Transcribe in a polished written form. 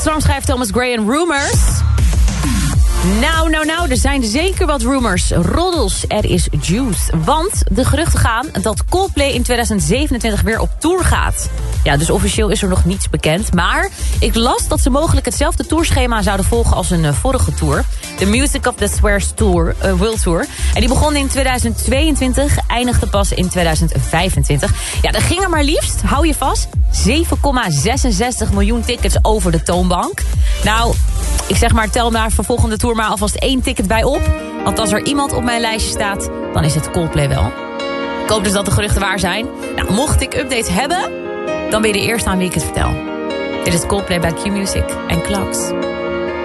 Storm schrijft Thomas Gray en Rumors. Nou, er zijn zeker wat rumors. Roddels, er is juice. Want de geruchten gaan dat Coldplay in 2027 weer op tour gaat. Ja, dus officieel is er nog niets bekend. Maar ik las dat ze mogelijk hetzelfde tourschema zouden volgen als een vorige tour. De Music of the Spheres Tour, World Tour. En die begon in 2022, eindigde pas in 2025. Ja, er gingen maar liefst, hou je vast, 7,66 miljoen tickets over de toonbank. Nou, ik zeg maar, tel maar voor volgende tour maar alvast 1 ticket bij op. Want als er iemand op mijn lijstje staat, dan is het Coldplay wel. Ik hoop dus dat de geruchten waar zijn. Nou, mocht ik updates hebben, dan ben je de eerste aan wie ik het vertel. Dit is Coldplay bij Q-Music en Clocks.